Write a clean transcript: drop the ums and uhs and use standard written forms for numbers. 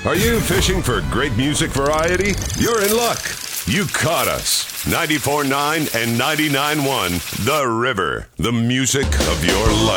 Are you fishing for great music variety? You're in luck. You caught us. 94.9 and 99.1 The River, the music of your life.